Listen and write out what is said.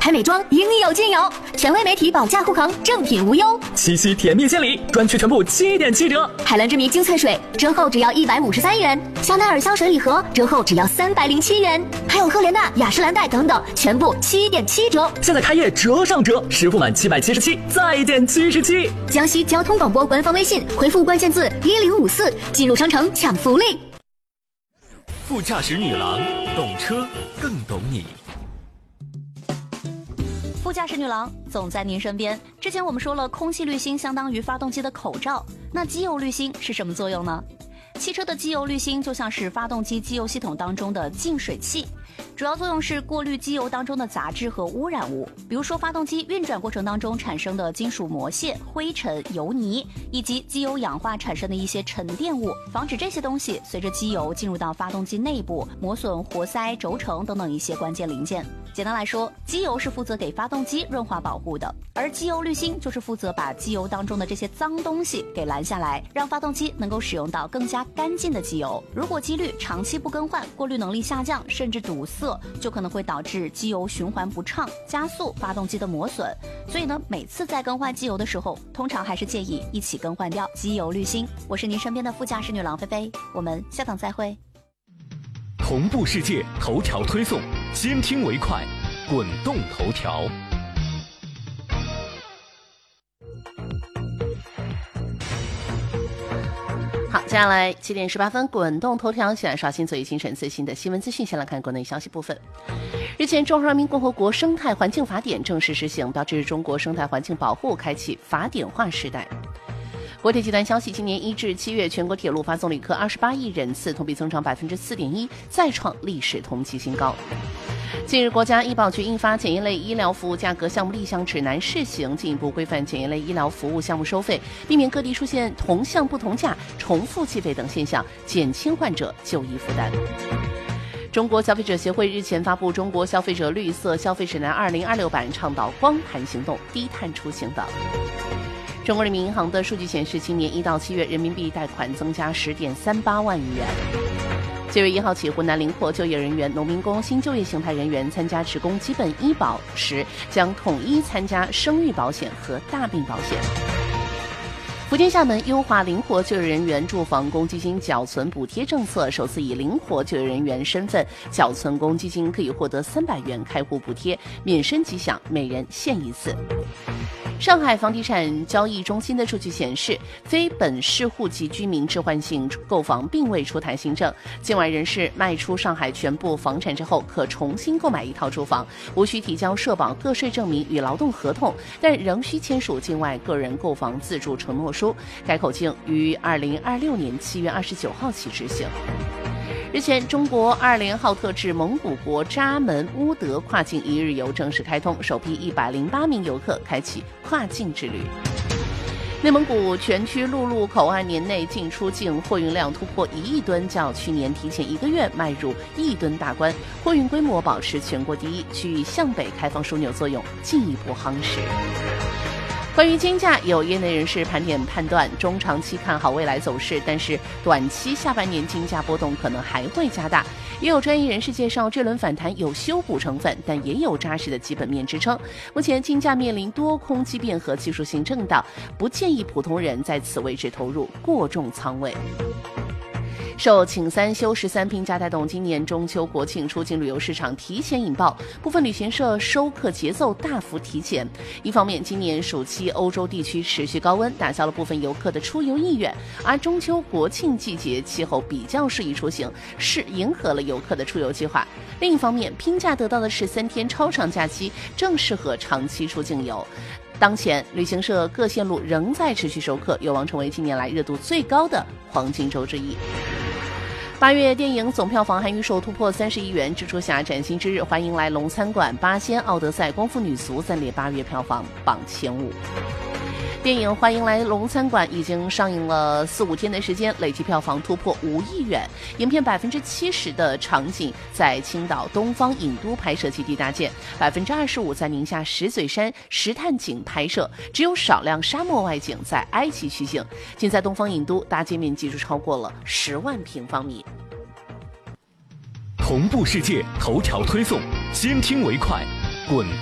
拍美妆应有尽有，权威媒体保价护航，正品无忧。 七夕甜蜜献礼，专区全部7.7折。 海蓝之谜精粹水折后只要153元，香奈儿香水礼盒折后只要307元，还有赫莲娜、雅诗兰黛等等，全部7.7折。 现在开业折上折，实付满777再减77。 江西交通广播官方微信回复关键字1054，进入商城抢福利。 副驾驶女郎，懂车更懂你。 副驾驶女郎总在您身边。之前我们说了，空气滤芯相当于发动机的口罩，那机油滤芯是什么作用呢？汽车的机油滤芯就像是发动机机油系统当中的净水器，主要作用是过滤机油当中的杂质和污染物，比如说发动机运转过程当中产生的金属膜屑、灰尘、油泥，以及机油氧化产生的一些沉淀物，防止这些东西随着机油进入到发动机内部，磨损活塞、轴承等等一些关键零件。简单来说，机油是负责给发动机润滑保护的，而机油滤芯就是负责把机油当中的这些脏东西给拦下来，让发动机能够使用到更加干净的机油。如果机滤长期不更换，过滤能力下降，甚至堵塞，就可能会导致机油循环不畅，加速发动机的磨损。所以呢，每次在更换机油的时候，通常还是建议一起更换掉机油滤芯。我是您身边的副驾驶女郎菲菲，我们下档再会。 同步世界头条推送，先听为快，滚动头条。 好，接下来7点18分，滚动头条，先来刷新最新最新的新闻资讯。先来看国内消息部分。日前，《中华人民共和国生态环境法典》正式实行，标志中国生态环境保护开启法典化时代。国铁集团消息，今年1至7月，全国铁路发送旅客28亿人次，同比增长4.1%，再创历史同期新高。近日，国家医保局印发检验类医疗服务价格项目立项指南试行，进一步规范检验类医疗服务项目收费，避免各地出现同项不同价、重复计费等现象，减轻患者就医负担。中国消费者协会日前发布《中国消费者绿色消费指南2026》版，倡导光盘行动、低碳出行等。中国人民银行的数据显示，今年1到7月人民币贷款增加10.38万亿元。7月1号起，湖南灵活就业人员、农民工、新就业形态人员参加职工基本医保时，将统一参加生育保险和大病保险。福建厦门优化灵活就业人员住房公积金缴存补贴政策，首次以灵活就业人员身份缴存公积金，可以获得300元开户补贴，免申即享，每人限1次。上海房地产交易中心的数据显示，非本市户籍居民置换性购房并未出台新政，境外人士卖出上海全部房产之后，可重新购买一套住房，无需提交社保、个税证明与劳动合同，但仍需签署境外个人购房自住承诺书。该口径于2026年7月29号起执行。日前，中国2连号特至蒙古国扎门乌德跨境一日游正式开通，首批108名游客开启跨境之旅。内蒙古全区陆路口岸年内进出境货运量突破1亿吨，较去年提前1个月迈入1亿吨大关，货运规模保持全国第一，区域向北开放枢纽作用进一步夯实。关于金价，有业内人士盘点判断，中长期看好未来走势，但是短期下半年金价波动可能还会加大。也有专业人士介绍，这轮反弹有修补成分，但也有扎实的基本面支撑。目前金价面临多空激变和技术性震荡，不建议普通人在此位置投入过重仓位。受请3休13拼加带动，今年中秋国庆出境旅游市场提前引爆，部分旅行社收客节奏大幅提前。一方面，今年暑期欧洲地区持续高温，打消了部分游客的出游意愿，而中秋国庆季节气候比较适宜出行，是迎合了游客的出游计划。另一方面，拼价得到的是3天超长假期，正适合长期出境游。当前旅行社各线路仍在持续收客，有望成为近年来热度最高的黄金周之一。8月电影总票房还预售突破30亿元，蜘蛛侠崭新之日、欢迎来龙餐馆、八仙、奥德赛、功夫女足暂列8月票房榜前5。电影《欢迎来龙餐馆》已经上映了4、5天的时间，累计票房突破5亿元。影片70%的场景在青岛东方影都拍摄基地搭建，25%在宁夏石嘴山石炭井拍摄，只有少量沙漠外景在埃及取景。仅在东方影都搭建面积就超过了10万平方米。 同步世界头条推送，先听为快，滚